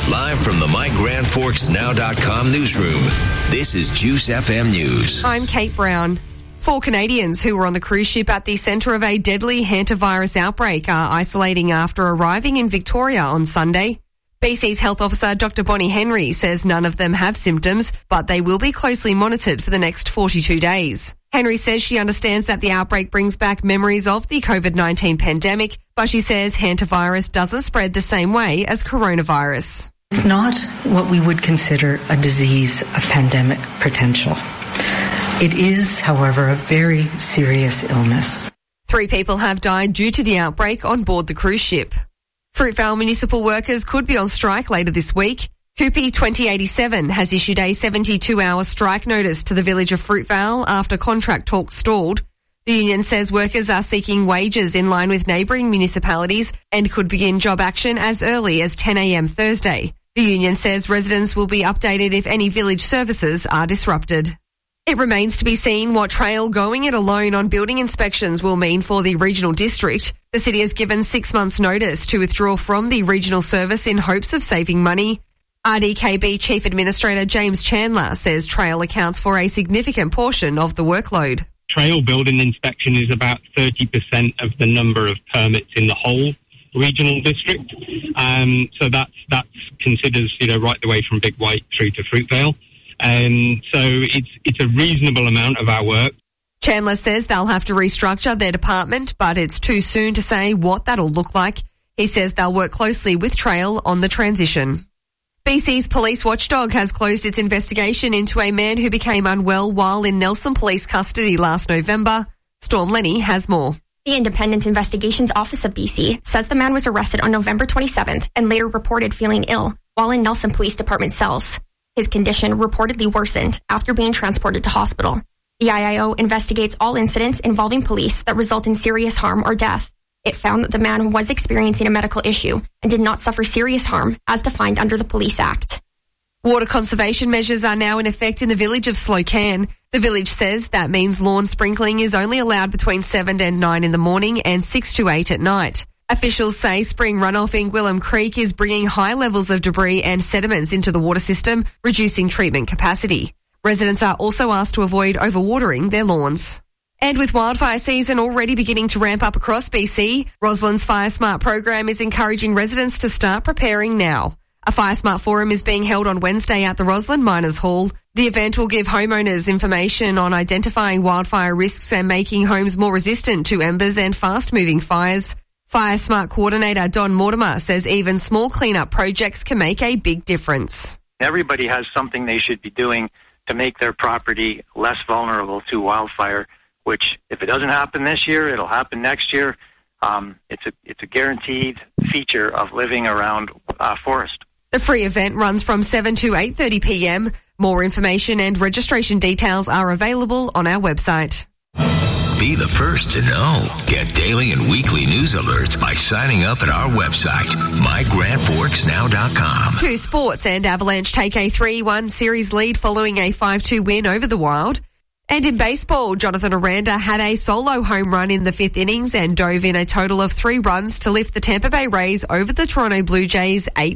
Live from the MyGrandForksNow.com newsroom, this is Juice FM News. I'm Kate Brown. 4 Canadians who were on the cruise ship at the centre of a deadly hantavirus outbreak are isolating after arriving in Victoria on Sunday. BC's health officer Dr. Bonnie Henry says none of them have symptoms, but they will be closely monitored for the next 42 days. Henry says she understands that the outbreak brings back memories of the COVID-19 pandemic, but she says hantavirus doesn't spread the same way as coronavirus. It's not what we would consider a disease of pandemic potential. It is, however, a very serious illness. 3 people have died due to the outbreak on board the cruise ship. Fruitvale municipal workers could be on strike later this week. Coopy 2087 has issued a 72-hour strike notice to the village of Fruitvale after contract talks stalled. The union says workers are seeking wages in line with neighbouring municipalities and could begin job action as early as 10 a.m. Thursday. The union says residents will be updated if any village services are disrupted. It remains to be seen what Trail going it alone on building inspections will mean for the regional district. The city has given 6 months' notice to withdraw from the regional service in hopes of saving money. RDKB Chief Administrator James Chandler says Trail accounts for a significant portion of the workload. Trail building inspection is about 30% of the number of permits in the whole regional district. So that's considers, right the way from Big White through to Fruitvale. So it's a reasonable amount of our work. Chandler says they'll have to restructure their department, but it's too soon to say what that'll look like. He says they'll work closely with Trail on the transition. BC's police watchdog has closed its investigation into a man who became unwell while in Nelson Police custody last November. Storm Lenny has more. The Independent Investigations Office of BC says the man was arrested on November 27th and later reported feeling ill while in Nelson Police Department cells. His condition reportedly worsened after being transported to hospital. The IIO investigates all incidents involving police that result in serious harm or death. It found that the man was experiencing a medical issue and did not suffer serious harm as defined under the Police Act. Water conservation measures are now in effect in the village of Slocan. The village says that means lawn sprinkling is only allowed between 7 and 9 in the morning and 6 to 8 at night. Officials say spring runoff in Gwillem Creek is bringing high levels of debris and sediments into the water system, reducing treatment capacity. Residents are also asked to avoid overwatering their lawns. And with wildfire season already beginning to ramp up across BC, Roslyn's Fire Smart program is encouraging residents to start preparing now. A Fire Smart forum is being held on Wednesday at the Roslyn Miners Hall. The event will give homeowners information on identifying wildfire risks and making homes more resistant to embers and fast-moving fires. Fire Smart coordinator Don Mortimer says even small cleanup projects can make a big difference. Everybody has something they should be doing to make their property less vulnerable to wildfire, which if it doesn't happen this year, it'll happen next year. It's a guaranteed feature of living around forest. The free event runs from 7 to 8:30 p.m. More information and registration details are available on our website. Be the first to know. Get daily and weekly news alerts by signing up at our website, MyGrandForksNow.com. To sports, and Avalanche take a 3-1 series lead following a 5-2 win over the Wild. And in baseball, Jonathan Aranda had a solo home run in the 5th innings and dove in a total of 3 runs to lift the Tampa Bay Rays over the Toronto Blue Jays 8